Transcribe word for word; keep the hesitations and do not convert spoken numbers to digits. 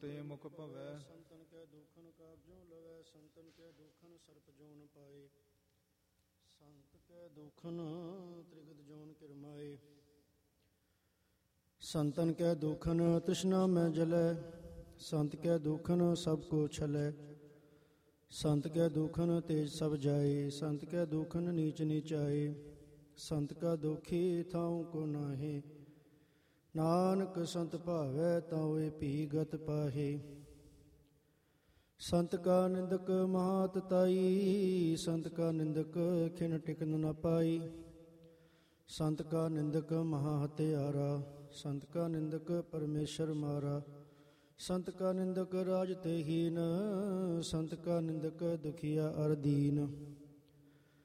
ਤੇ ਮੁਖ ਭਵੈ। ਸੰਤਨ ਕੈ ਦੁਖਨ ਕਾਬਜੋਂ ਲਵੈ, ਸੰਤਨ ਕੈ ਦੁਖਨ ਸਰਪ ਜੋਨ ਪਾਏ। ਸੰਤ ਕੈ ਦੁਖਨ ਤ੍ਰਿਗਤ ਜੋਨ ਕਿਰਮਾਏ। ਸੰਤਨ ਕੈ ਦੁਖਨ ਤ੍ਰਿਸ਼ਨਾ ਮੈਂ ਜਲੈ, ਸੰਤ ਕੈ ਦੁਖਨ ਸਭ ਕੋ ਛਲੈ। ਸੰਤ ਕੈ ਦੁਖਨ ਤੇਜ ਸਭ ਜਾਏ, ਸੰਤ ਕੈ ਦੁਖਨ ਨੀਚ ਨੀਚਾਏ। ਸੰਤ ਕਾ ਦੁਖੀ ਥਾਉ ਕੋ ਨਾਹੀ, ਨਾਨਕ ਸੰਤ ਭਾਵੈ ਤਾਉ ਭੀ ਗਤ ਪਾਹੇ। ਸੰਤ ਕਾ ਨਿੰਦਕ ਮਹਾਤ ਤਾਈ, ਸੰਤ ਕਾ ਨਿੰਦਕ ਖਿਨ ਟਿਕਨ ਨ ਪਾਈ। ਸੰਤ ਕਾ ਨਿੰਦਕ ਮਹਾ ਹਤਿਆਰਾ, ਸੰਤ ਕਾ ਨਿੰਦਕ ਪਰਮੇਸ਼ਰ ਮਾਰਾ। ਸੰਤ ਕਾ ਨਿੰਦਕ ਰਾਜ ਤੇ ਹੀਨ, ਸੰਤ ਕਾ ਨਿੰਦਕ ਦੁਖੀਆ ਅਰ ਦੀਨ।